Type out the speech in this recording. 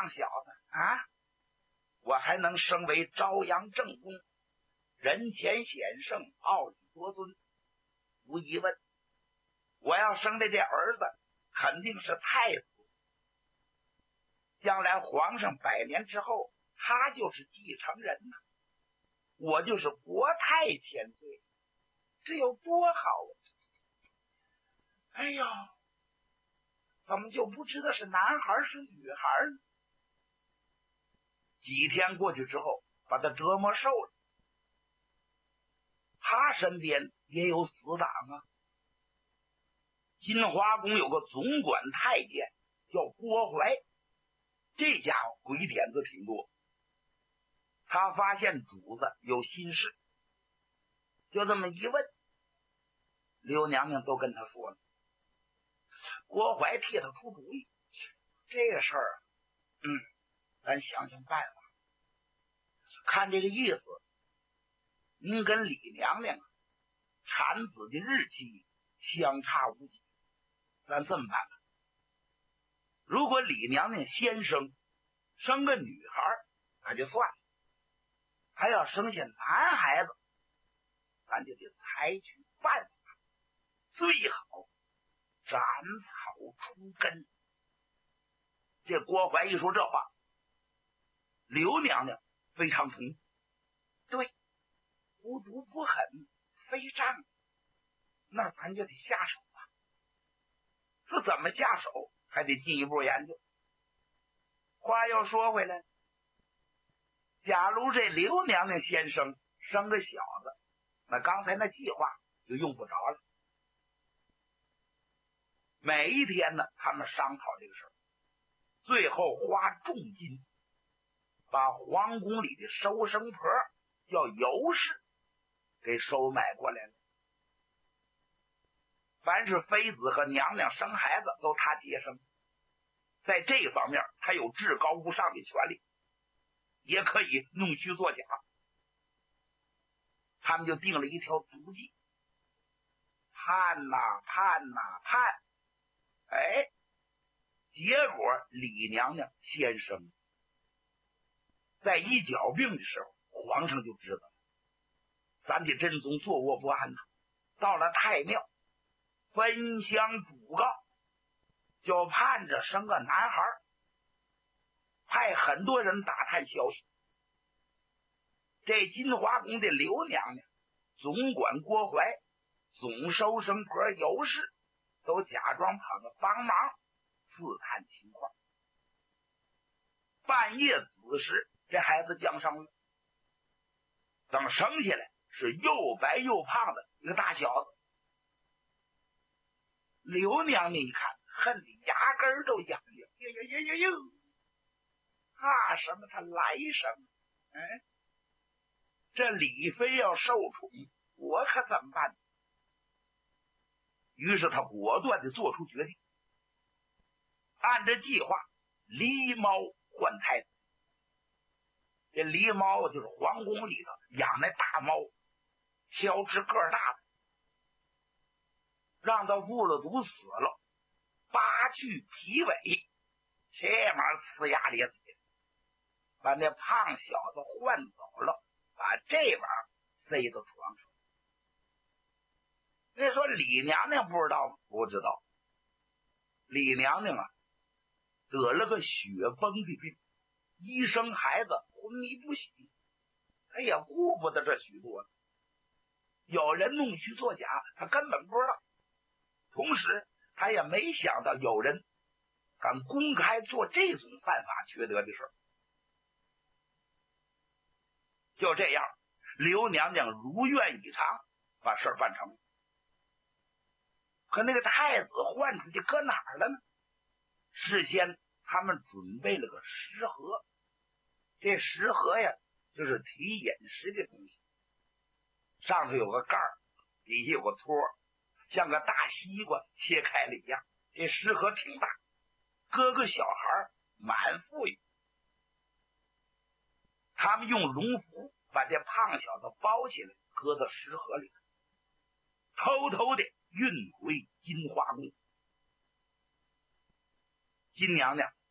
胖小子啊，我还能升为朝阳正宫，人前显圣，傲立多尊。无疑问，我要生的这儿子肯定是太子，将来皇上100年之后，他就是继承人呐，我就是国太千岁，这有多好啊！哎呦，怎么就不知道是男孩是女孩呢？几天过去之后，把他折磨瘦了。他身边也有死党啊。金华宫有个总管太监叫郭槐，这家伙鬼点子挺多。他发现主子有心事，就这么一问，刘娘娘都跟他说了。郭槐替他出主意，这个事儿啊，咱想想办法。看这个意思，您跟李娘娘产子的日期相差无几，咱这么办吧。如果李娘娘先生个女孩，那就算了；还要生下男孩子，咱就得采取办法，最好斩草除根。这郭槐一说这话，刘娘娘非常同意。对，无毒不狠，非仗义，那咱就得下手吧。说怎么下手，还得进一步研究。话又说回来，假如这刘娘娘先生个小子，那刚才那计划就用不着了。每一天呢，他们商讨这个事儿，最后花重金把皇宫里的收生婆叫尤氏给收买过来了。凡是妃子和娘娘生孩子都他接生，在这方面他有至高无上的权利，也可以弄虚作假。他们就定了一条毒计，盼呐盼呐盼，结果李娘娘先生，在一脚病的时候，皇上就知道了。三帝真宗坐卧不安呐，到了太庙分香嘱告，就盼着生个男孩，派很多人打探消息。这金华宫的刘娘娘、总管郭槐、总收生婆尤氏都假装捧着帮忙刺探情况。半夜子时，这孩子降生了，等生下来是又白又胖的一个大小子。刘娘娘一看，恨得牙根都痒痒，呦，怕什么他来什么。这李妃要受宠，我可怎么办？于是他果断地做出决定，按着计划狸猫换太子。这狸猫就是皇宫里头养那大猫，挑吃个大的，让它服了毒死了，扒去皮尾，这玩意儿呲牙咧嘴的，把那胖小子换走了，把这玩意儿塞到床上。那说李娘娘不知道吗？不知道。李娘娘啊，得了个血崩的病，一生孩子昏迷不醒，他也顾不得这许多了。有人弄虚作假，他根本不知道。同时他也没想到有人敢公开做这种犯法缺德的事儿。就这样，刘娘娘如愿以偿，把事儿办成了。可那个太子换出去搁哪儿了呢？事先他们准备了个食盒，这食盒呀，就是提饮食的东西，上头有个盖儿，底下有个托，像个大西瓜切开了一样。这食盒挺大，搁个小孩满富裕。他们用绒服把这胖小子包起来，搁到食盒里，偷偷的运回金华宫。金娘娘